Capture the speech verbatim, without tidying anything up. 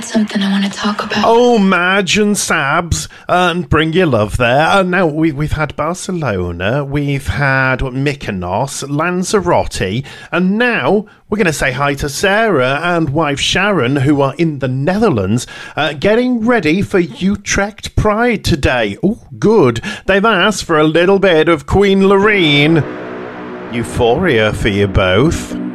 something I want to talk about. Oh, Madge and Sabs, uh, and bring your love there. Uh, now, we, we've had Barcelona, we've had what, Mykonos, Lanzarote, and now we're going to say hi to Sarah and wife Sharon, who are in the Netherlands, uh, getting ready for Utrecht Pride today. Oh, good. They've asked for a little bit of Queen Loreen. Euphoria for you both.